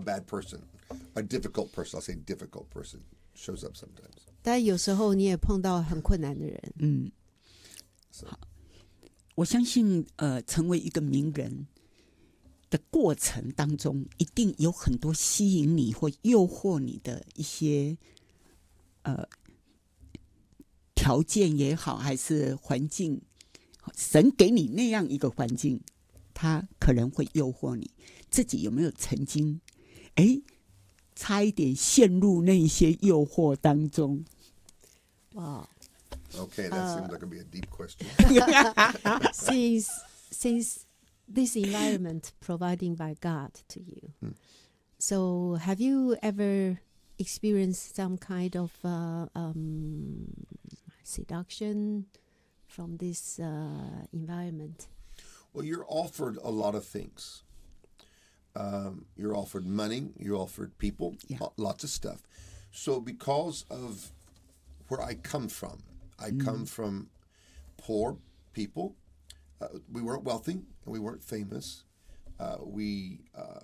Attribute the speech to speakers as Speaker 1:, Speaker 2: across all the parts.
Speaker 1: bad person, a difficult person. I'll say difficult person shows up sometimes.
Speaker 2: 但有时候你也碰到很困难的人。
Speaker 3: 好，我相信成为一个名人的过程当中，一定有很多吸引你或诱惑你的一些条件也好，还是环境，神给你那样一个环境，他可能会诱惑你。自己有没有曾经差一点陷入那些诱惑当中？
Speaker 2: 哇
Speaker 1: Okay, that seems like it'd be a deep question.
Speaker 2: since this environment provided by God to you, so have you ever experienced some kind of seduction from this environment?
Speaker 1: Well, you're offered a lot of things. You're offered money. You're offered people. Lots of stuff. So because of where I come from, I come from poor people. We weren't wealthy and we weren't famous. We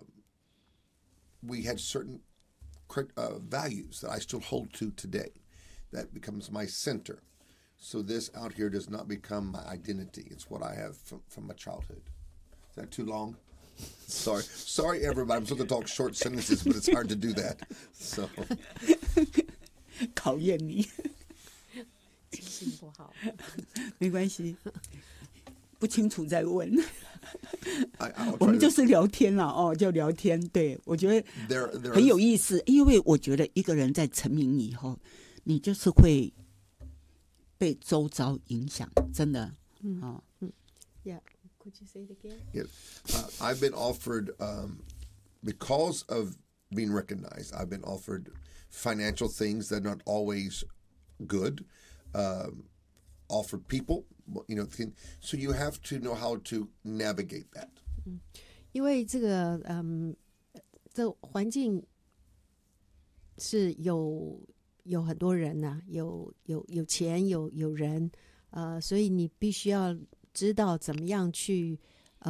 Speaker 1: had certain values that I still hold to today. That becomes my center. So this out here does not become my identity. It's what I have from my childhood. Is that too long? Sorry, everybody. I'm supposed to talk short sentences, but it's hard to do that. So
Speaker 3: 考验你。
Speaker 2: 记性不好。
Speaker 3: 没关系，不清楚再问。
Speaker 1: I'll
Speaker 3: 我
Speaker 1: try
Speaker 3: 们就
Speaker 1: to.
Speaker 3: 是聊天了哦，就聊天。对，我觉得
Speaker 1: There
Speaker 3: 很有意思，因为我觉得一个人在成名以后，你就是会被周遭影响，真的。
Speaker 2: Yeah, could you say it again?
Speaker 1: Yeah. I've been offered, because of being recognized, I've been offered financial things that are not always good, offered people, so you have to know how to navigate that.
Speaker 2: 因为这个这环境是有很多人呐、有钱有人，所以你必须要知道怎么样去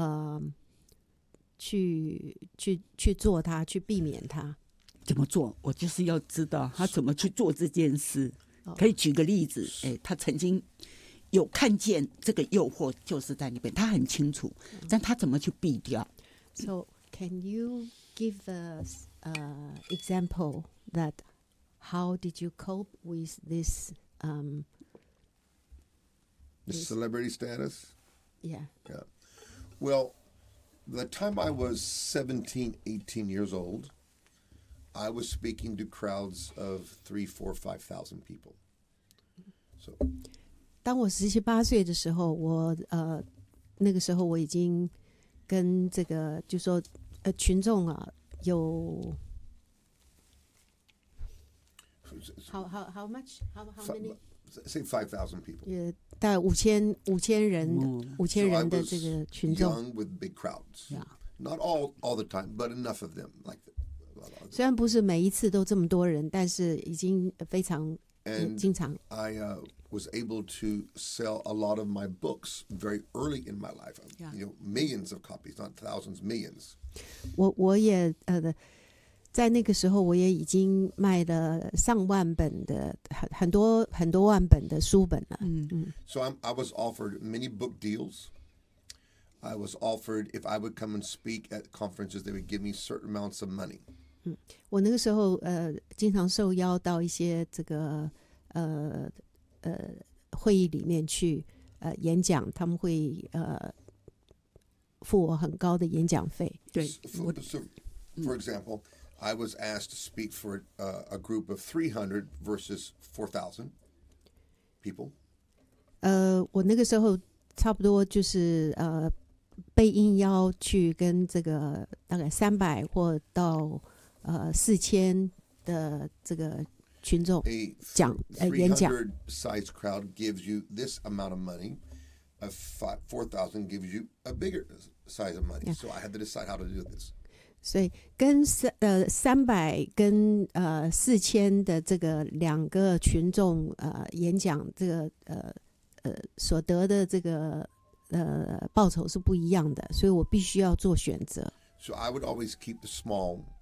Speaker 2: 做它，去避免它。
Speaker 3: 怎么做？我就是要知道他怎么去做这件事。可以举个例子，他曾经有看见这个诱惑就是在那边，他很清楚，但他怎么去避掉
Speaker 2: So can you give us example that how did you cope with this
Speaker 1: The celebrity status?
Speaker 2: Yeah.
Speaker 1: Yeah. Well, the time I was 17, 18 years old, I was speaking to crowds of 3, 4, 5,000 people. So,
Speaker 2: 当我17、18岁的时候，我那个时候我已经跟这个就说群众啊有 how much how many
Speaker 1: say 5,000 people.
Speaker 2: 大概5000人
Speaker 1: So I
Speaker 2: 的
Speaker 1: was
Speaker 2: 这个群众。
Speaker 1: young with big crowds.
Speaker 3: Yeah.
Speaker 1: Not all the time, but enough of them. Like
Speaker 2: 虽然不是每一次都这么多人，但是已经非常经常。
Speaker 1: I was able to sell a lot of my books very early in my life. Millions of copies, not thousands, millions.
Speaker 2: 我也在那个时候我也已经卖了上万本的很多万本的书本了。
Speaker 1: So I was offered many book deals. I was offered if I would come and speak at conferences, they would give me certain amounts of money.
Speaker 2: 我那个时候经常受邀到一些这个会议里面去演讲，他们会付我很高的演讲费。
Speaker 3: 对，
Speaker 1: So, for example, I was asked to speak for a group of 300 versus 4,000 people.
Speaker 2: 我那个时候差不多就是被应邀去跟这个大概300或到4000的这个群众讲演讲。
Speaker 1: 300 size crowd gives you this amount of money. 4,000 gives you a bigger size of money. So I had to decide how to do this.
Speaker 2: 所以跟300跟4000的这个两个群众演讲，这个所得的这个报酬是不一样的，所以我必须要做选择。
Speaker 1: So I would always keep the small